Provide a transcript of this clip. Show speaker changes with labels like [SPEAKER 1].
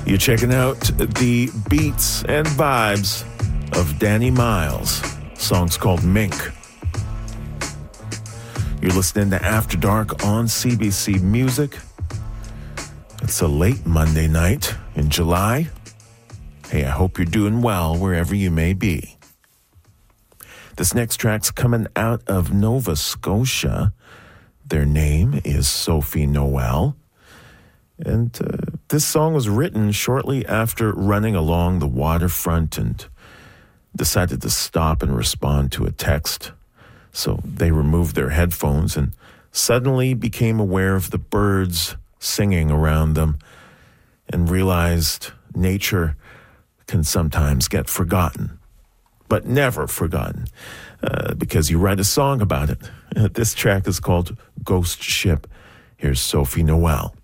[SPEAKER 1] You're checking out the beats and vibes of Danny Miles. Song's called Mink. You're listening to After Dark on CBC Music. It's a late Monday night in July. Hey, I hope you're doing well wherever you may be. This next track's coming out of Nova Scotia. Their name is Sophie Noel. And this song was written shortly after running along the waterfront and decided to stop and respond to a text. So they removed their headphones and suddenly became aware of the birds singing around them and realized nature can sometimes get forgotten, but never forgotten, because you write a song about it. This track is called Ghost Ship. Here's Sophie Noel.